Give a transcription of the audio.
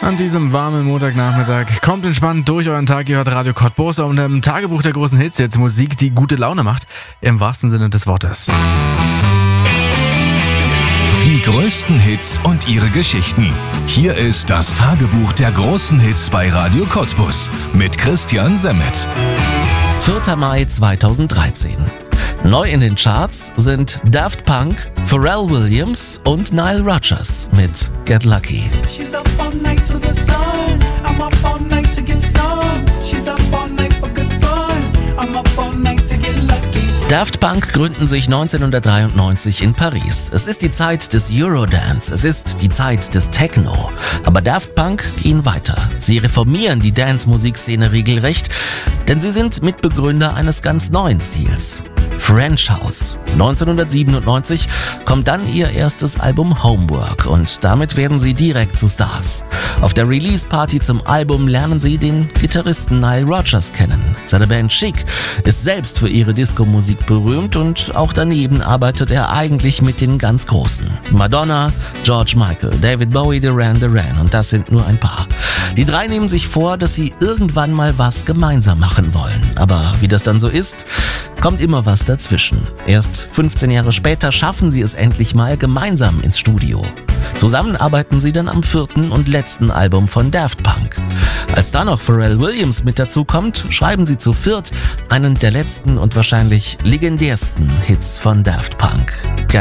An diesem warmen Montagnachmittag kommt entspannt durch euren Tag, ihr hört Radio Cottbus und im Tagebuch der großen Hits jetzt Musik, die gute Laune macht, im wahrsten Sinne des Wortes. Die größten Hits und ihre Geschichten. Hier ist das Tagebuch der großen Hits bei Radio Cottbus mit Christian Semmet. 4. Mai 2013. Neu in den Charts sind Daft Punk, Pharrell Williams und Nile Rodgers mit Get Lucky. She's up all night to the sun. I'm up all night to get some. She's up all night for good fun. I'm up all night to get lucky. Daft Punk gründen sich 1993 in Paris. Es ist die Zeit des Eurodance, es ist die Zeit des Techno. Aber Daft Punk gehen weiter. Sie reformieren die Dance-Musikszene regelrecht, denn sie sind Mitbegründer eines ganz neuen Stils. French House. 1997 kommt dann ihr erstes Album Homework und damit werden sie direkt zu Stars. Auf der Release-Party zum Album lernen sie den Gitarristen Nile Rodgers kennen. Seine Band Chic ist selbst für ihre Disco-Musik berühmt und auch daneben arbeitet er eigentlich mit den ganz Großen. Madonna, George Michael, David Bowie, Duran Duran und das sind nur ein paar. Die drei nehmen sich vor, dass sie irgendwann mal was gemeinsam machen wollen. Aber wie das dann so ist, kommt immer was dazwischen. Erst 15 Jahre später schaffen sie es endlich mal gemeinsam ins Studio. Zusammen arbeiten sie dann am 4. und letzten Album von Daft Punk. Als dann noch Pharrell Williams mit dazu kommt, schreiben sie zu viert einen der letzten und wahrscheinlich legendärsten Hits von Daft Punk.